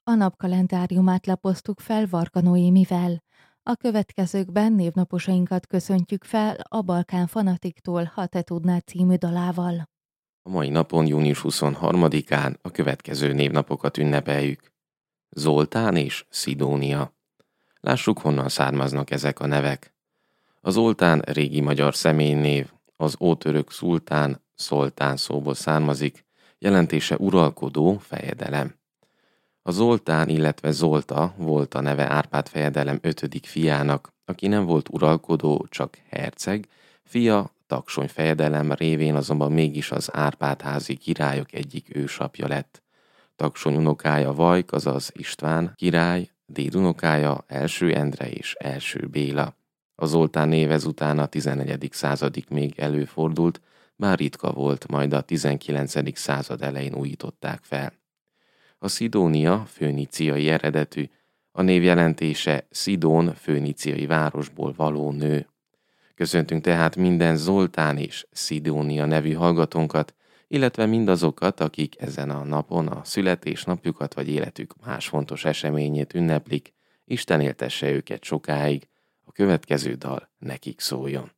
A napkalendáriumát lapoztuk fel Varga Noémivel. A következőkben névnaposainkat köszöntjük fel a Balkán Fanatiktól Ha te tudnád című dalával. A mai napon, június 23-án a következő névnapokat ünnepeljük. Zoltán és Szidónia. Lássuk, honnan származnak ezek a nevek. A Zoltán régi magyar személynév, az ótörök szultán, szoltán szóból származik, jelentése uralkodó, fejedelem. A Zoltán, illetve Zolta volt a neve Árpád fejedelem 5. fiának, aki nem volt uralkodó, csak herceg, fia Taksony fejedelem révén azonban mégis az Árpád-házi királyok egyik ősapja lett. Taksony unokája Vajk, azaz István király, dédunokája első Endre és első Béla. A Zoltán név ezután a 14. századig még előfordult, bár ritka volt, majd a 19. század elején újították fel. A Szidónia föníciai eredetű, a név jelentése Szidón föníciai városból való nő. Köszöntünk tehát minden Zoltán és Szidónia nevű hallgatónkat, illetve mindazokat, akik ezen a napon a születésnapjukat vagy életük más fontos eseményét ünneplik. Isten éltesse őket sokáig, a következő dal nekik szóljon.